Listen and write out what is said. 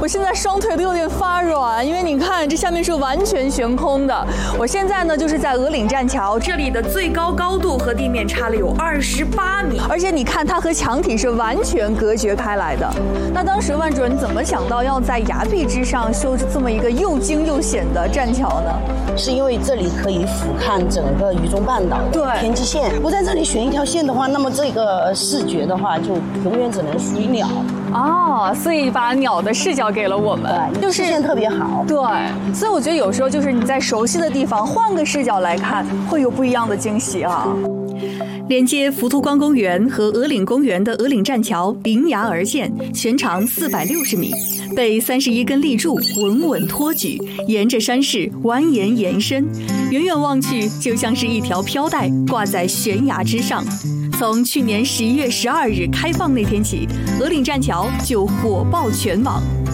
我现在双腿都有点发软，因为你看这下面是完全悬空的。我现在呢就是在鹅岭栈桥，这里的最高高度和地面差了有28米，而且你看它和墙体是完全隔绝开来的。那当时万主任你怎么想到要在崖壁之上修这么一个又惊又险的栈桥呢？ 是因为这里可以俯瞰整个渝中半岛的天际线，不在这里选一条线的话，那么这个视觉的话就永远只能属于鸟。 哦，所以把鸟的视角给了我们， 就是视线特别好。 对，所以我觉得有时候就是你在熟悉的地方换个视角来看，会有不一样的惊喜啊。连接浮屠关公园和鹅岭公园的鹅岭栈桥临崖而建，全长460米，被31根立柱稳稳托举，沿着山势蜿蜒延伸，远远望去就像是一条飘带挂在悬崖之上。从去年11月12日开放那天起，鹅岭栈桥就火爆全网。